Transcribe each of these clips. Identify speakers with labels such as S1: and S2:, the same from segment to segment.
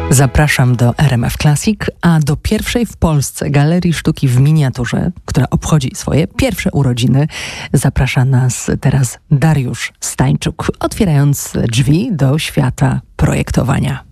S1: Zapraszam do RMF Classic, a do pierwszej w Polsce Galerii Sztuki w Miniaturze, która obchodzi swoje pierwsze urodziny, zaprasza nas teraz Dariusz Stańczuk, otwierając drzwi do świata projektowania.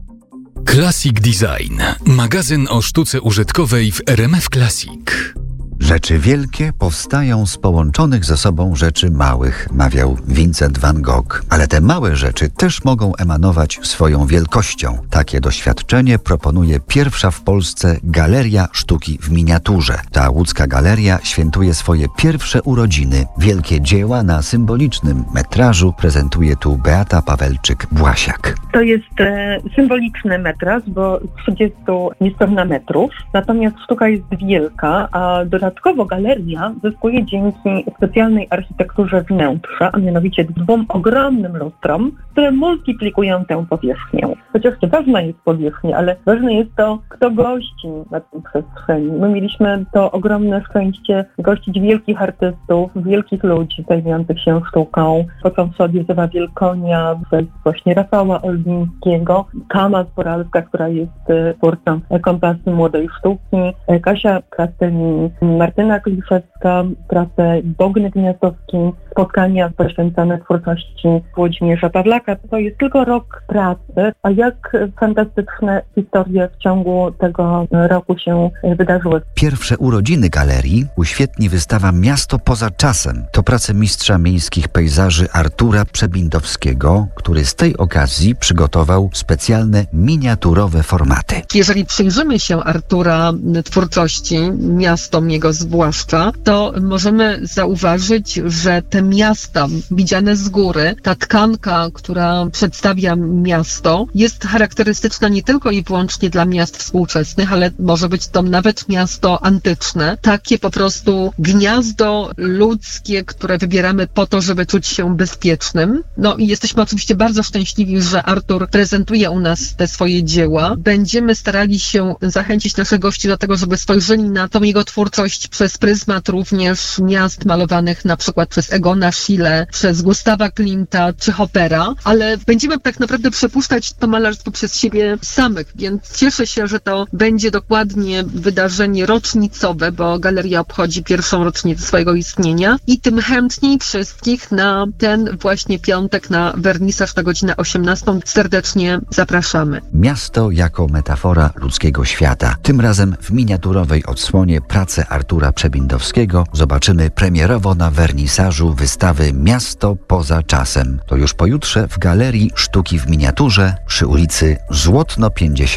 S2: Classic Design. Magazyn o sztuce użytkowej w RMF Classic.
S3: Rzeczy wielkie powstają z połączonych ze sobą rzeczy małych, mawiał Vincent van Gogh. Ale te małe rzeczy też mogą emanować swoją wielkością. Takie doświadczenie proponuje pierwsza w Polsce Galeria Sztuki w Miniaturze. Ta łódzka galeria świętuje swoje pierwsze urodziny. Wielkie dzieła na symbolicznym metrażu prezentuje tu Beata Pawelczyk-Błasiak.
S4: To jest symboliczny metraż, bo 30 niespełna metrów. Natomiast sztuka jest wielka, a dodatkowo galeria zyskuje dzięki specjalnej architekturze wnętrza, a mianowicie dwóm ogromnym lustrom, które multiplikują tę powierzchnię. Chociaż ważna jest powierzchnia, ale ważne jest to, kto gości na tej przestrzeni. My mieliśmy to ogromne szczęście gościć wielkich artystów, wielkich ludzi zajmujących się sztuką, począwszy od Józefa Wielkonia, przez właśnie Rafała Olbińskiego, Kama Zboralska, która jest twórcą Kompasu Młodej Sztuki, Kasia Kastelini, Martyna Kliszewska, pracę Bogny Gniazdowski, spotkania poświęcone twórczości Włodzimierza Pawlaka. To jest tylko rok pracy, a jak fantastyczne historie w ciągu tego roku się wydarzyły.
S3: Pierwsze urodziny galerii uświetni wystawa Miasto poza czasem. To prace mistrza miejskich pejzaży Artura Przebindowskiego, który z tej okazji przygotował specjalne miniaturowe formaty.
S5: Jeżeli przyjrzymy się Artura twórczości, miastom jego zwłaszcza, to możemy zauważyć, że te miasta widziane z góry, ta tkanka, która przedstawia miasto, jest charakterystyczna nie tylko i wyłącznie dla miast współczesnych, ale może być to nawet miasto antyczne. Takie po prostu gniazdo ludzkie, które wybieramy po to, żeby czuć się bezpiecznym. No i jesteśmy oczywiście bardzo szczęśliwi, że Artur prezentuje u nas te swoje dzieła. Będziemy starali się zachęcić naszych gości do tego, żeby spojrzeli na tą jego twórczość przez pryzmat również miast malowanych na przykład przez Egona Schiele, przez Gustawa Klimta czy Hoppera, ale będziemy tak naprawdę przepuszczać to malarstwo przez siebie samych, więc cieszę się, że to będzie dokładnie wydarzenie rocznicowe, bo galeria obchodzi pierwszą rocznicę swojego istnienia i tym chętniej wszystkich na ten właśnie piątek na wernisaż na godzinę 18 serdecznie zapraszamy.
S3: Miasto jako metafora ludzkiego świata. Tym razem w miniaturowej odsłonie pracę Artura Przebindowskiego zobaczymy premierowo na wernisażu wystawy Miasto poza czasem. To już pojutrze w Galerii Sztuki w Miniaturze przy ulicy Złotno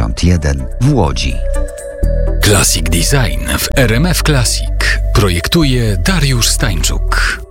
S3: 51 w Łodzi.
S2: Classic Design w RMF Classic projektuje Dariusz Stańczuk.